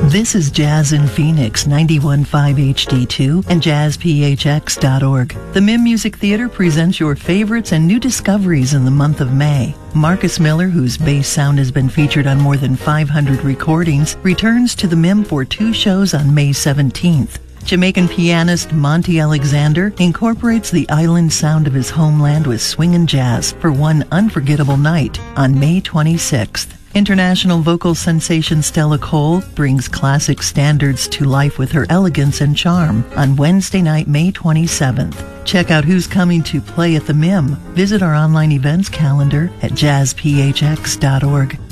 This is Jazz in Phoenix, 91.5 HD2 and jazzphx.org. The MIM Music Theater presents your favorites and new discoveries in the month of May. Marcus Miller, whose bass sound has been featured on more than 500 recordings, returns to the MIM for 2 shows on May 17th. Jamaican pianist Monty Alexander incorporates the island sound of his homeland with swing and jazz for one unforgettable night on May 26th. International vocal sensation Stella Cole brings classic standards to life with her elegance and charm on Wednesday night, May 27th. Check out who's coming to play at the MIM. Visit our online events calendar at jazzphx.org.